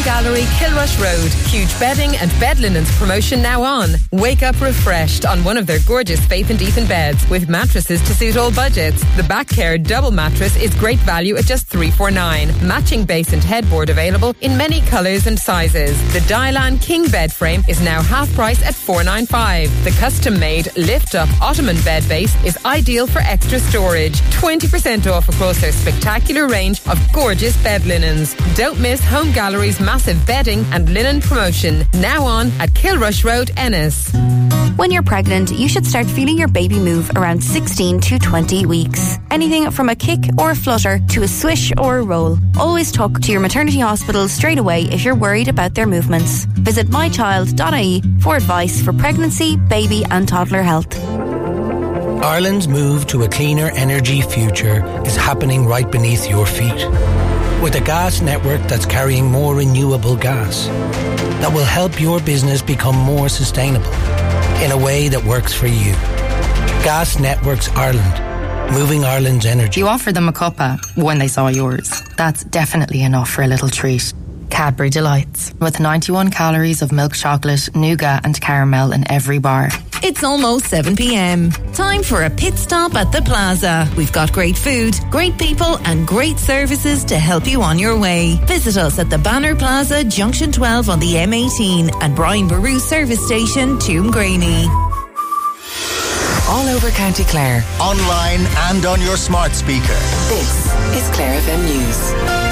Gallery, Kilrush Road. Huge bedding and bed linens promotion now on. Wake up refreshed on one of their gorgeous Faith and Ethan beds with mattresses to suit all budgets. The Back Care double mattress is great value at just $349. Matching base and headboard available in many colours and sizes. The Dylan King bed frame is now half price at $495. The custom-made lift-up Ottoman bed base is ideal for extra storage. 20% off across their spectacular range of gorgeous bed linens. Don't miss Home Gallery's massive bedding and linen promotion, now on at Kilrush Road, Ennis. When you're pregnant, you should start feeling your baby move around 16 to 20 weeks. Anything from a kick or a flutter to a swish or a roll. Always talk to your maternity hospital straight away if you're worried about their movements. Visit mychild.ie for advice for pregnancy, baby and toddler health. Ireland's move to a cleaner energy future is happening right beneath your feet. With a gas network that's carrying more renewable gas that will help your business become more sustainable in a way that works for you. Gas Networks Ireland, moving Ireland's energy. You offered them a cuppa when they saw yours. That's definitely enough for a little treat. Cadbury Delights, with 91 calories of milk chocolate, nougat and caramel in every bar. It's almost 7 p.m. Time for a pit stop at the Plaza. We've got great food, great people and great services to help you on your way. Visit us at the Banner Plaza, Junction 12 on the M18 and Brian Boru Service Station, Toomgraney. All over County Clare. Online and on your smart speaker. This is Clare FM News.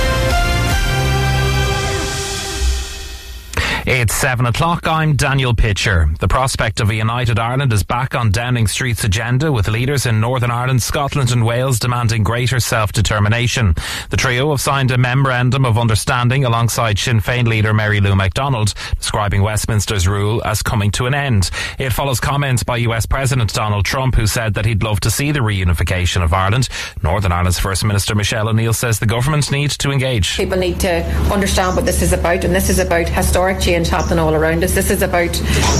It's 7 o'clock. I'm Daniel Pitcher. The prospect of a united Ireland is back on Downing Street's agenda, with leaders in Northern Ireland, Scotland and Wales demanding greater self-determination. The trio have signed a memorandum of understanding alongside Sinn Féin leader Mary Lou McDonald, describing Westminster's rule as coming to an end. It follows comments by US President Donald Trump, who said that he'd love to see the reunification of Ireland. Northern Ireland's First Minister Michelle O'Neill says the government needs to engage. People need to understand what this is about, and this is about historic change happening all around us. This is about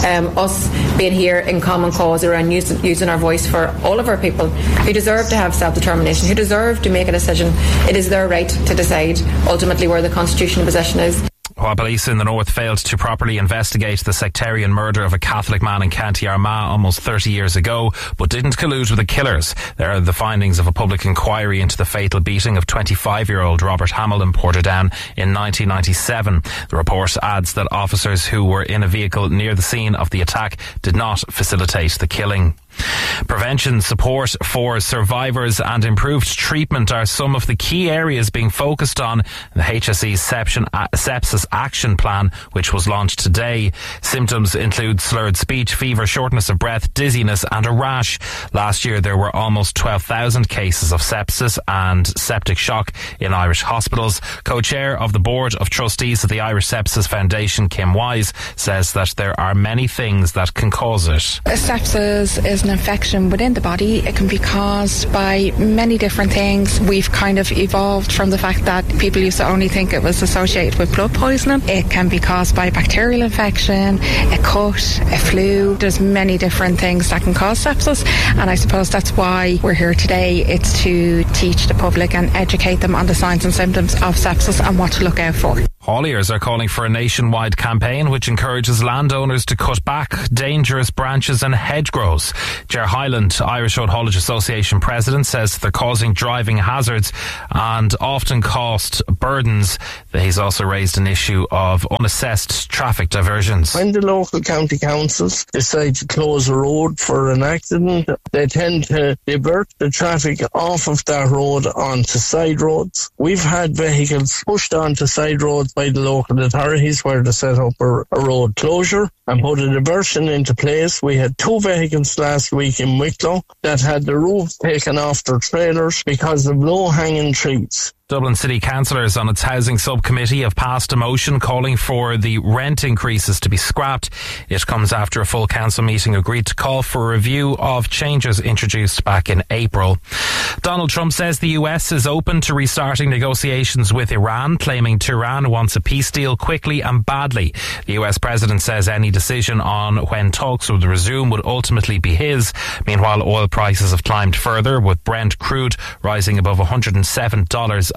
us being here in common cause around using our voice for all of our people who deserve to have self-determination, who deserve to make a decision. It is their right to decide ultimately where the constitutional position is. While police in the north failed to properly investigate the sectarian murder of a Catholic man in County Armagh almost 30 years ago, but didn't collude with the killers. There are the findings of a public inquiry into the fatal beating of 25-year-old Robert Hamill in Portadown in 1997. The report adds that officers who were in a vehicle near the scene of the attack did not facilitate the killing. Prevention, support for survivors and improved treatment are some of the key areas being focused on in the HSE's sepsis action plan, which was launched today. Symptoms include slurred speech, fever, shortness of breath, dizziness and a rash. Last year there were almost 12,000 cases of sepsis and septic shock in Irish hospitals. Co-chair of the Board of Trustees of the Irish Sepsis Foundation, Kim Wise, says that there are many things that can cause it. Sepsis is an infection within the body. It can be caused by many different things. We've kind of evolved from the fact that people used to only think it was associated with blood poisoning. It can be caused by bacterial infection, a cut, a flu. There's many different things that can cause sepsis, and I suppose that's why we're here today. It's to teach the public and educate them on the signs and symptoms of sepsis and what to look out for. Hauliers are calling for a nationwide campaign which encourages landowners to cut back dangerous branches and hedgerows. Ger Hyland, Irish Road Haulage Association president, says they're causing driving hazards and often cost burdens. He's also raised an issue of unassessed traffic diversions. When the local county councils decide to close a road for an accident, they tend to divert the traffic off of that road onto side roads. We've had vehicles pushed onto side roads by the local authorities where they set up a road closure and put a diversion into place. We had 2 vehicles last week in Wicklow that had the roof taken off their trailers because of low-hanging trees. Dublin City Councillors on its housing subcommittee have passed a motion calling for the rent increases to be scrapped. It comes after a full council meeting agreed to call for a review of changes introduced back in April. Donald Trump says the US is open to restarting negotiations with Iran, claiming Tehran wants a peace deal quickly and badly. The US president says any decision on when talks would resume would ultimately be his. Meanwhile, oil prices have climbed further, with Brent crude rising above $107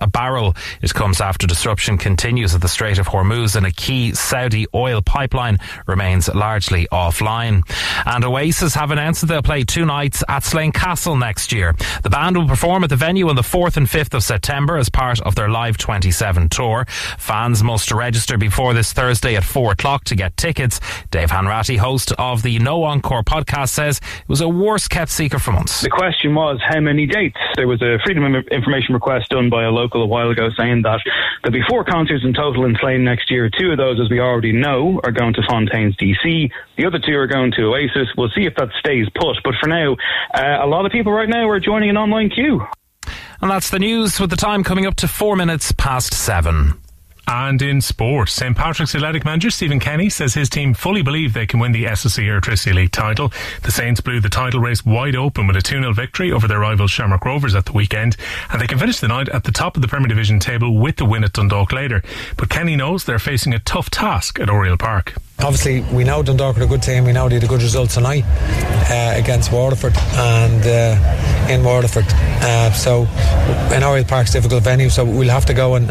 a barrel. It comes after disruption continues at the Strait of Hormuz and a key Saudi oil pipeline remains largely offline. And Oasis have announced that they'll play 2 nights at Slane Castle next year. The band will perform at the venue on the 4th and 5th of September as part of their Live 27 tour. Fans must register before this Thursday at 4 o'clock to get tickets. Dave Hanratty, host of the No Encore podcast, says it was a worst kept secret for months. The question was how many dates. There was a Freedom of Information request done by a local a while ago saying that there'll be 4 concerts in total in Slane next year. 2 of those, as we already know, are going to Fontaines DC. The other 2 are going to Oasis. We'll see if that stays put. But for now, a lot of people right now are joining an online queue. And that's the news, with the time coming up to 4 minutes past 7. And in sport, St Patrick's Athletic manager Stephen Kenny says his team fully believe they can win the SSE Airtricity League title. The Saints blew the title race wide open with a 2-0 victory over their rivals Shamrock Rovers at the weekend, and they can finish the night at the top of the Premier Division table with the win at Dundalk later. But Kenny knows they're facing a tough task at Oriel Park. Obviously, we know Dundalk are a good team. We know they had a good result tonight against Waterford and in Waterford. So, in Oriel Park's a difficult venue, so we'll have to go and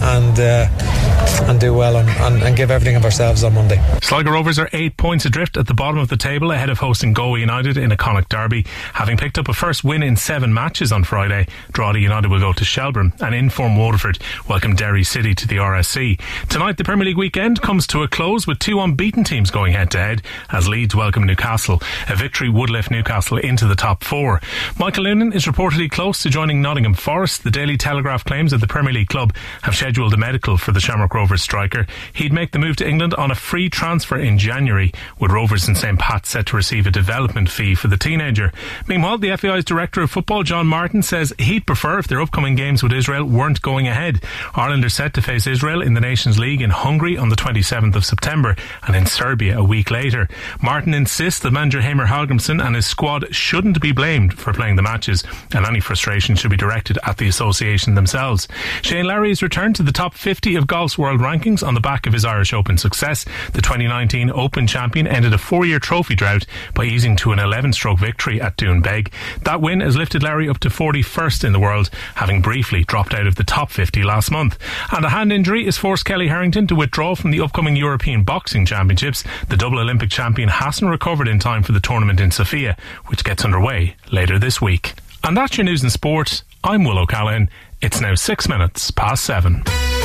do well and give everything of ourselves on Monday. Sligo Rovers are 8 points adrift at the bottom of the table ahead of hosting Galway United in a Connacht derby. Having picked up a first win in 7 matches on Friday, Drogheda United will go to Shelbourne, and in-form Waterford welcome Derry City to the RSC. Tonight, the Premier League weekend comes to a close with 2 unbeaten teams going head-to-head as Leeds welcome Newcastle. A victory would lift Newcastle into the top 4. Michael Noonan is reportedly close to joining Nottingham Forest. The Daily Telegraph claims that the Premier League club have scheduled a medical for the Shamrock Rovers striker. He'd make the move to England on a free transfer in January, with Rovers and St Pat set to receive a development fee for the teenager. Meanwhile, the FAI's Director of Football, John Martin, says he'd prefer if their upcoming games with Israel weren't going ahead. Ireland are set to face Israel in the Nations League in Hungary on the 27th of September and in Serbia a week later. Martin insists that manager Heimir Hallgrímsson and his squad shouldn't be blamed for playing the matches, and any frustration should be directed at the association themselves. Shane Lowry has returned to the top 50 of golf's world rankings on the back of his Irish Open success. The 2019 Open champion ended a 4-year trophy drought by easing to an 11-stroke victory at Doonbeg. That win has lifted Lowry up to 41st in the world, having briefly dropped out of the top 50 last month. And a hand injury has forced Kelly Harrington to withdraw from the upcoming European Boxing Championships. The double Olympic champion hasn't recovered in time for the tournament in Sofia, which gets underway later this week. And that's your news and sport. I'm Will O'Callaghan. It's now 6 minutes past 7.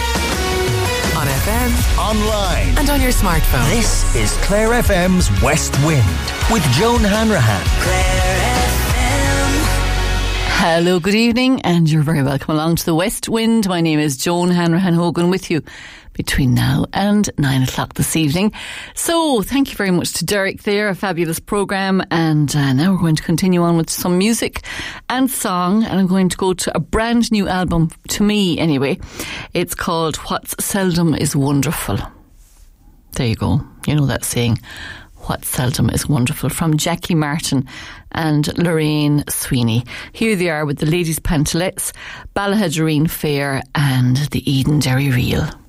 On FM, online, and on your smartphone. This is Clare FM's West Wind with Joan Hanrahan. Clare FM. Hello, good evening, and you're very welcome along to the West Wind. My name is Joan Hanrahan Hogan with you between now and 9 o'clock this evening. So thank you very much to Derek there, a fabulous programme, and now we're going to continue on with some music and song, and I'm going to go to a brand new album, to me anyway. It's called What's Seldom is Wonderful. There you go, you know that saying, What Seldom is Wonderful, from Jackie Martin and Lorraine Sweeney. Here they are with the Ladies Pantalettes, Ballahadreen Fair and the Eden Derry Reel.